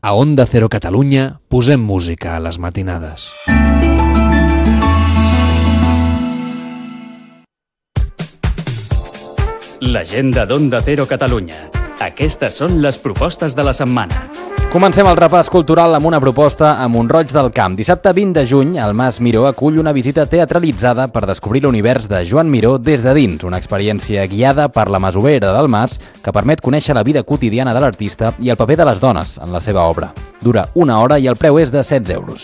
A Onda Cero Catalunya posem música a les matinades. L'agenda d'Onda Cero Catalunya. Aquestes són les propostes de la setmana. Comencem el repàs cultural amb una proposta a Mont-roig del Camp. Dissabte 20 de juny, el Mas Miró acull una visita teatralitzada per descobrir l'univers de Joan Miró des de dins, una experiència guiada per la masovera del Mas que permet conèixer la vida quotidiana de l'artista i el paper de les dones en la seva obra. Dura 1 hora i el preu és de 16 euros.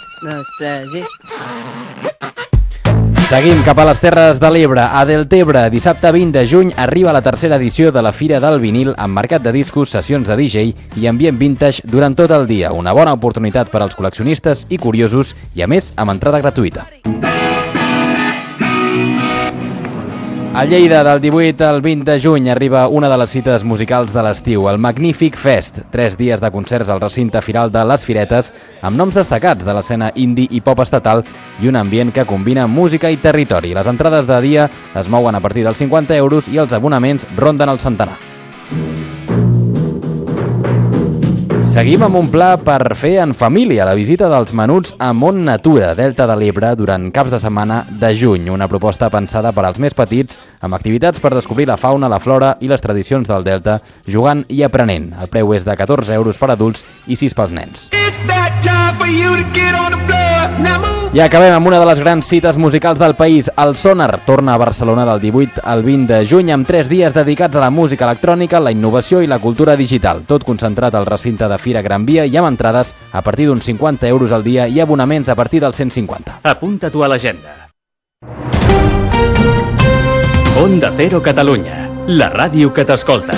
Seguim cap a les Terres de l'Ebre. A Deltebre, dissabte 20 de juny, arriba la tercera edició de la Fira del Vinil amb mercat de discos, sessions de DJ i ambient vintage durant tot el dia. Una bona oportunitat per als col·leccionistes i curiosos i, a més, amb entrada gratuïta. A Lleida, del 18 al 20 de juny, arriba una de les cites musicals de l'estiu, el Magnífic Fest. 3 dies de concerts al recinte firal de Les Firetes, amb noms destacats de l'escena indie i pop estatal i un ambient que combina música i territori. Les entrades de dia es mouen a partir dels 50 euros i els abonaments ronden el centenar. Seguim amb un pla per fer en família la visita dels menuts a Mont Natura, Delta de l'Ebre, durant caps de setmana de juny. Una proposta pensada per als més petits, amb activitats per descobrir la fauna, la flora i les tradicions del Delta, jugant i aprenent. El preu és de 14 euros per adults i 6 pels nens. I acabem amb una de les grans cites musicals del país. El Sonar torna a Barcelona del 18 al 20 de juny amb 3 dies dedicats a la música electrònica, la innovació i la cultura digital. Tot concentrat al recinte de Fira Gran Via i amb entrades a partir d'uns 50 euros al dia i abonaments a partir dels 150. Apunta-t'ho a l'agenda. Onda Cero Catalunya, la ràdio que t'escolta.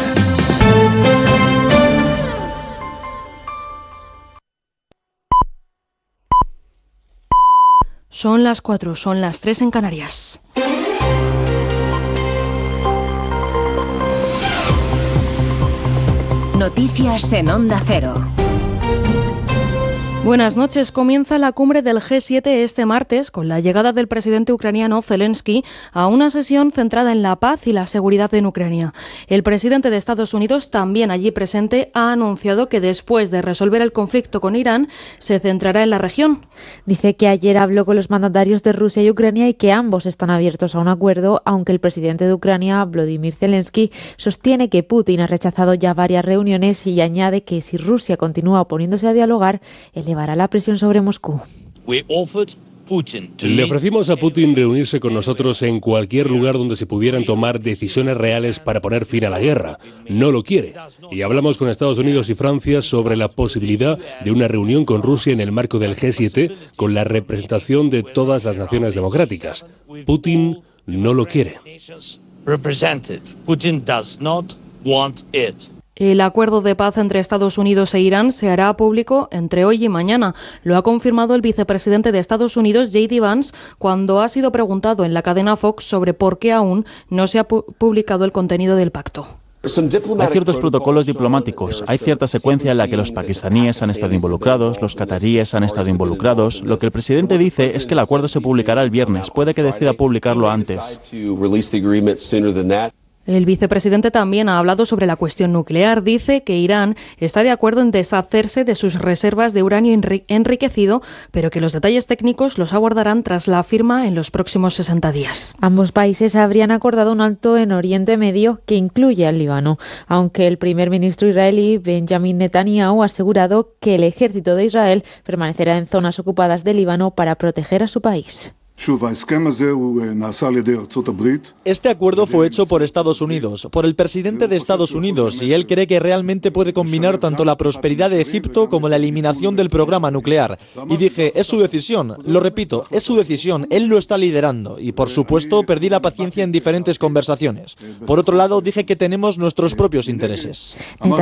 Son las 4, son las 3 en Canarias. Noticias en Onda Cero. Buenas noches. Comienza la cumbre del G7 este martes con la llegada del presidente ucraniano Zelensky a una sesión centrada en la paz y la seguridad en Ucrania. El presidente de Estados Unidos, también allí presente, ha anunciado que después de resolver el conflicto con Irán, se centrará en la región. Dice que ayer habló con los mandatarios de Rusia y Ucrania y que ambos están abiertos a un acuerdo, aunque el presidente de Ucrania, Volodymyr Zelensky, sostiene que Putin ha rechazado ya varias reuniones y añade que si Rusia continúa oponiéndose a dialogar, elevará la presión sobre Moscú. Le ofrecimos a Putin reunirse con nosotros en cualquier lugar donde se pudieran tomar decisiones reales para poner fin a la guerra. No lo quiere. Y hablamos con Estados Unidos y Francia sobre la posibilidad de una reunión con Rusia en el marco del G7 con la representación de todas las naciones democráticas. Putin no lo quiere. El acuerdo de paz entre Estados Unidos e Irán se hará público entre hoy y mañana. Lo ha confirmado el vicepresidente de Estados Unidos, J.D. Vance, cuando ha sido preguntado en la cadena Fox sobre por qué aún no se ha publicado el contenido del pacto. Hay ciertos protocolos diplomáticos, hay cierta secuencia en la que los pakistaníes han estado involucrados, los cataríes han estado involucrados. Lo que el presidente dice es que el acuerdo se publicará el viernes, puede que decida publicarlo antes. El vicepresidente también ha hablado sobre la cuestión nuclear. Dice que Irán está de acuerdo en deshacerse de sus reservas de uranio enriquecido, pero que los detalles técnicos los aguardarán tras la firma en los próximos 60 días. Ambos países habrían acordado un alto en Oriente Medio que incluye al Líbano, aunque el primer ministro israelí Benjamin Netanyahu ha asegurado que el ejército de Israel permanecerá en zonas ocupadas del Líbano para proteger a su país. Este acuerdo fue hecho por Estados Unidos, por el presidente de Estados Unidos, y él cree que realmente puede combinar tanto la prosperidad de Egipto como la eliminación del programa nuclear. Y dije, es su decisión, lo repito, es su decisión, él lo está liderando, y por supuesto perdí la paciencia en diferentes conversaciones. Por otro lado, dije que tenemos nuestros propios intereses.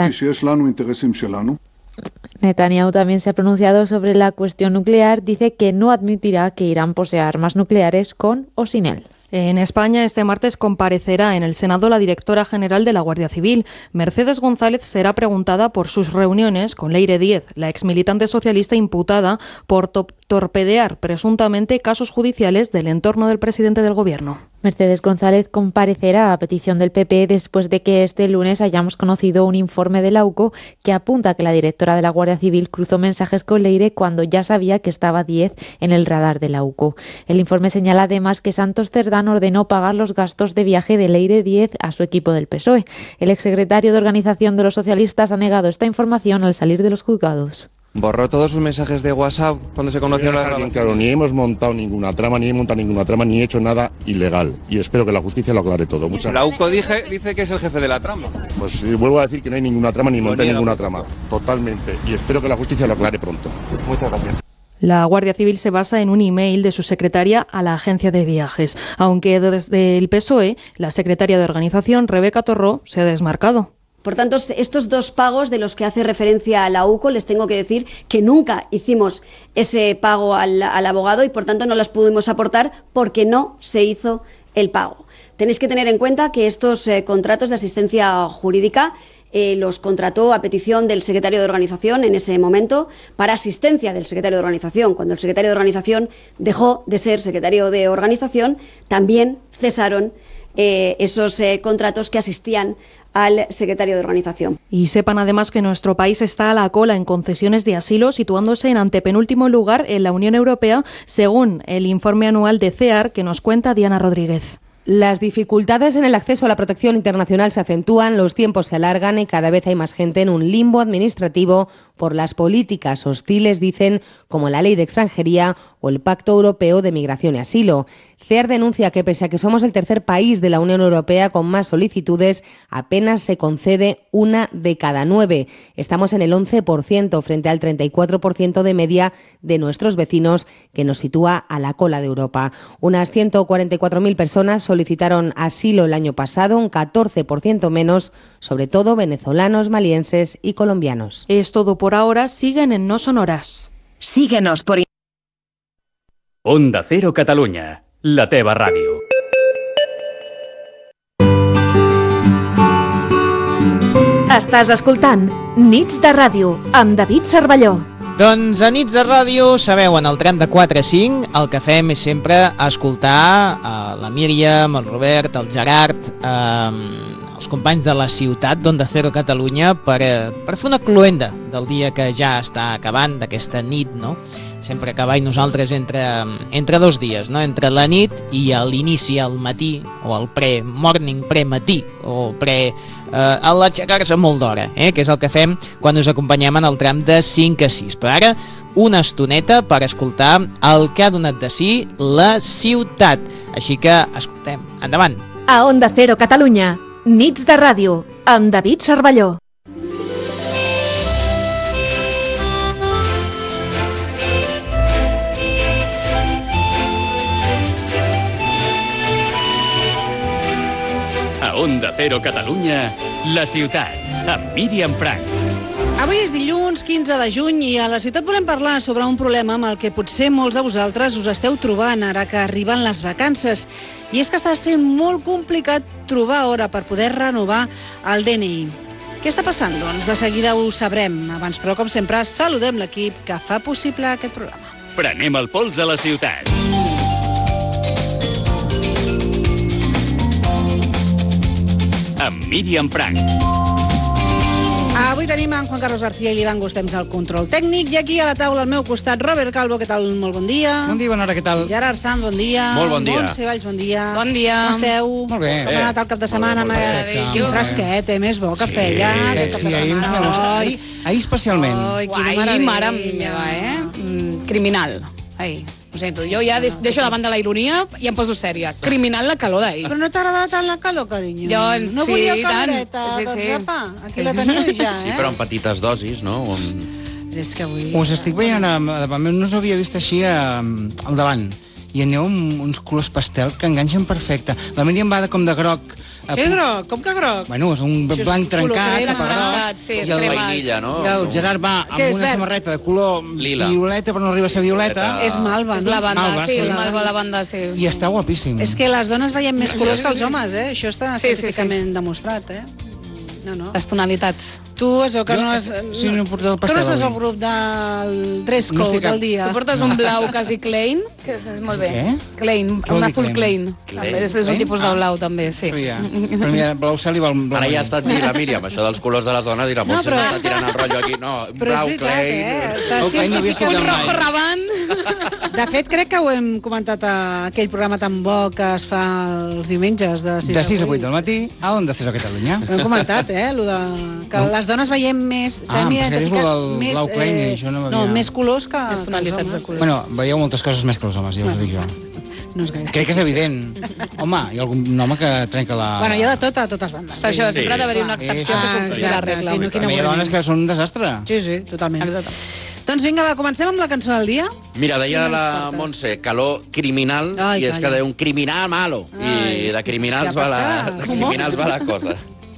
Netanyahu también se ha pronunciado sobre la cuestión nuclear. Dice que no admitirá que Irán posea armas nucleares con o sin él. En España, este martes comparecerá en el Senado la directora general de la Guardia Civil. Mercedes González será preguntada por sus reuniones con Leire Díez, la exmilitante socialista imputada por torpedear presuntamente casos judiciales del entorno del presidente del Gobierno. Mercedes González comparecerá a petición del PP después de que este lunes hayamos conocido un informe de la UCO que apunta que la directora de la Guardia Civil cruzó mensajes con Leire cuando ya sabía que estaba Díez en el radar de la UCO. El informe señala además que Santos Cerdán ordenó pagar los gastos de viaje de Leire Díez a su equipo del PSOE. El exsecretario de Organización de los Socialistas ha negado esta información al salir de los juzgados. ¿Borró todos sus mensajes de WhatsApp cuando se conocieron las grabaciones? Claro, ni hemos montado ninguna trama, ni he hecho nada ilegal. Y espero que la justicia lo aclare todo. La UCO dice que es el jefe de la trama. Pues vuelvo a decir que no hay ninguna trama, ni monté ninguna trama. Totalmente. Y espero que la justicia lo aclare pronto. Muchas gracias. La Guardia Civil se basa en un email de su secretaria a la agencia de viajes, aunque desde el PSOE, la secretaria de Organización, Rebeca Torró, se ha desmarcado. Por tanto, estos dos pagos de los que hace referencia a la UCO, les tengo que decir que nunca hicimos ese pago al abogado y por tanto no las pudimos aportar porque no se hizo el pago. Tenéis que tener en cuenta que estos contratos de asistencia jurídica los contrató a petición del secretario de Organización en ese momento para asistencia del secretario de Organización. Cuando el secretario de Organización dejó de ser secretario de Organización, también cesaron esos contratos que asistían al secretario de Organización. Y sepan además que nuestro país está a la cola en concesiones de asilo, situándose en antepenúltimo lugar en la Unión Europea, según el informe anual de CEAR que nos cuenta Diana Rodríguez. Las dificultades en el acceso a la protección internacional se acentúan, los tiempos se alargan y cada vez hay más gente en un limbo administrativo por las políticas hostiles, dicen, como la Ley de Extranjería o el Pacto Europeo de Migración y Asilo. CEAR denuncia que pese a que somos el tercer país de la Unión Europea con más solicitudes, apenas se concede 1 de cada 9. Estamos en el 11% frente al 34% de media de nuestros vecinos, que nos sitúa a la cola de Europa. Unas 144.000 personas solicitaron asilo el año pasado, un 14% menos, sobre todo venezolanos, malienses y colombianos. Es todo por ahora, siguen en No Sonoras. Síguenos por Onda Cero Catalunya, la teva ràdio. Estàs escoltant Nits de Ràdio amb David Cervelló. Doncs a Nits de Ràdio, sabeu, en el tram de 4 a 5 el que fem és sempre escoltar la Míriam, el Robert, el Gerard, els companys de la ciutat d'Onda Cero Catalunya per fer una cloenda del dia que ja està acabant, d'aquesta nit, no? Sempre acabant nosaltres entre 2 dies, no? Entre la nit i l'inici al matí, o el pre-morning, pre-matí, o a l'aixecar-se molt d'hora, que és el que fem quan us acompanyem en el tram de 5 a 6. Però ara, una estoneta per escoltar el que ha donat de si la ciutat. Així que, escoltem, endavant. A Onda Cero Catalunya, Nits de Ràdio, amb David Cervelló. A Onda Cero Catalunya, la ciutat, amb Míriam Frank. Avui és dilluns 15 de juny i a la ciutat volem parlar sobre un problema amb el que potser molts de vosaltres us esteu trobant ara que arriben les vacances. I és que està sent molt complicat trobar hora per poder renovar el DNI. Què està passant? Doncs de seguida ho sabrem. Abans, però, com sempre, saludem l'equip que fa possible aquest programa. Prenem el pols a la ciutat. Amb Míriam Frank. Avui tenim en Juan Carlos García i l'Ivan Gustems al control tècnic i aquí a la taula al meu costat Robert Calvo, què tal? Molt bon dia. Bon dia, bona hora, què tal? Gerard Sant, bon dia. Molt bon dia. Montse Valls, bon dia. Bon dia. Com esteu? Molt bé. Com ha anat el cap de setmana? Quin fresquet, més bo que feia. Sí, ahir especialment. Guai, mare meva, criminal. Ai, ho sento, jo ja deixo davant de la ironia i em poso sèria. Criminal la calor d'ahir. Però no t'agradava tant la calor, carinyo? Jo, no volia caloreta, sí, doncs sí. apa, aquí la teniu ja, Sí, però en petites dosis, no? És que avui... Us estic veient, no us havia vist així al davant. I aneu amb uns colors pastel que enganxen perfecte. La Míriam va com de groc. Què groc? Com que groc? Bueno, és un blanc trencat, cap a groc. Sí, és vainilla, no? I el Gerard va amb una samarreta de color violeta, però no arriba a ser violeta. És malva, no? És lavanda, sí, malva lavanda, sí. I està guapíssim. És que les dones veiem més colors que els homes, Això està científicament demostrat, Les tonalitats. Tu es veu que no és... Sí, no he portat el Que no pastel estàs al avui. grup del dress No code estic del dia. Tu portes un blau quasi Klein, que és molt bé. Què? Klein, Què vol un dir azul Klein? Klein. És un tipus de blau, també, sí. Ja. Per mi blau cel i blau Ara ja ha estat dir la Míriam, això dels colors de les dones, i la Montse però- s'està tirant el rotllo aquí. No, Però és blau, veritat, Klein... T'has Klein no havia científicat escoltat Un mai. rojo rabant. De fet, crec que ho hem comentat a aquell programa tan bo que es fa els diumenges de 6 De 6 a 8 del matí, a Onda Cero Catalunya. Ho hem comentat, lo de... Que les dones veiem més... Ah, em pensava que dius identificat lo del blau Klein i això no m'havia- No, més colors que... Les tonalitats de colors. Bueno, veieu moltes coses més que els homes, ja us ho dic jo. No és gaire. Crec que és evident. Home, hi ha algun home que trenca la... Bueno, hi ha de tot a totes bandes. Per això sempre ha d'haver una excepció que compleixi la regla. Sí, no, quina També hi ha dones que són un desastre. Sí, sí, totalment. Exacte. Doncs vinga, va, comencem amb la cançó del dia. Mira, deia Quines la portes? Montse, calor criminal, Ai, i és que calla. deia un criminal malo, i de criminals què ha passat? de criminals va la cosa.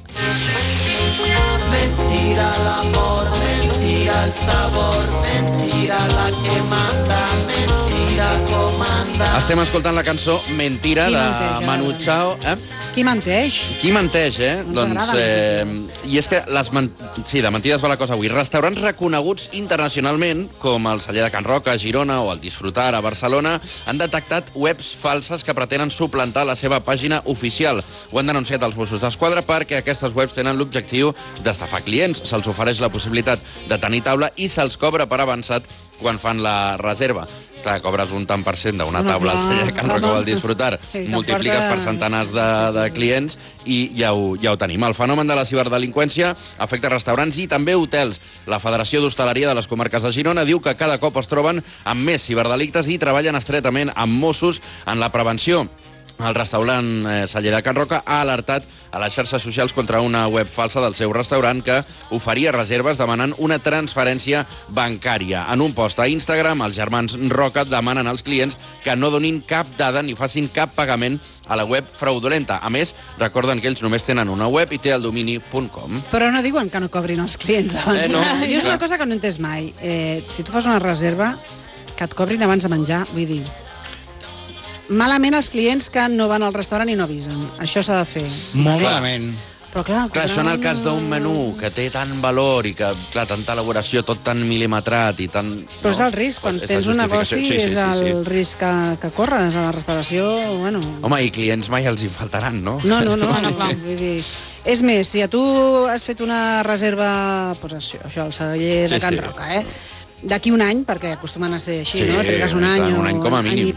Mentira el amor, mentira el sabor, mentira la que manda, mentira comanda. Estem escoltant la cançó Mentira, Qui de menteix, Manu ara? Chao. Qui menteix? Qui menteix, No ens agraden I és que sí, de mentides va la cosa avui. Restaurants reconeguts internacionalment, com el Celler de Can Roca a Girona o el Disfrutar a Barcelona, han detectat webs falses que pretenen suplantar la seva pàgina oficial. Ho han denunciat els Mossos d'Esquadra perquè aquestes webs tenen l'objectiu d'estafar clients. Se'ls ofereix la possibilitat de tenir taula i se'ls cobra per avançat quan fan la reserva. Clar, cobres un tant per cent d'una taula al Celler de Can Roca o al Disfrutar, multipliques per centenars de clients i ja ho tenim. El fenomen de la ciberdelinqüència afecta restaurants i també hotels. La Federació d'Hostaleria de les Comarques de Girona diu que cada cop es troben amb més ciberdelictes i treballen estretament amb Mossos en la prevenció. El restaurant Celler de Can Roca ha alertat a les xarxes socials contra una web falsa del seu restaurant que oferia reserves demanant una transferència bancària. En un post a Instagram, els germans Roca demanen als clients que no donin cap dada ni facin cap pagament a la web fraudulenta. A més, recorden que ells només tenen una web i té el domini.com. Però no diuen que no cobrin els clients abans. No. Jo és una cosa que no he entès mai. Si tu fas una reserva, que et cobrin abans de menjar, vull dir... Malament els clients que no van al restaurant i no avisen. Això s'ha de fer. Molt malament. Però clar, Això en el cas d'un menú que té tant valor i que, clar, tanta elaboració, tot tan mil·limetrat i tan... Però és el risc, quan És la tens un justificació. negoci, Sí, és el risc que corres a la restauració, bueno... Home, i clients mai els hi faltaran, no? No, vull dir... És més, si a tu has fet una reserva, doncs això, al Celler de Can Roca, d'aquí un any, perquè acostumen a ser així, no? Trigues un any un any com a mínim.